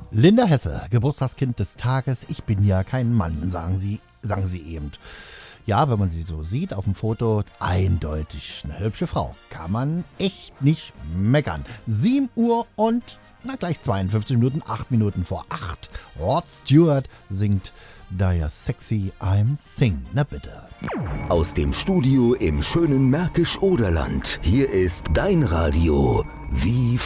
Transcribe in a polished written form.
Linda Hesse, Geburtstagskind des Tages. Ich bin ja kein Mann, sagen sie eben. Ja, wenn man sie so sieht auf dem Foto, eindeutig eine hübsche Frau. Kann man echt nicht meckern. 7 Uhr und gleich 52 Minuten, 8 Minuten vor 8. Rod Stewart singt Da ja sexy I'm Sing. Na bitte. Aus dem Studio im schönen Märkisch-Oderland. Hier ist dein Radio. Wie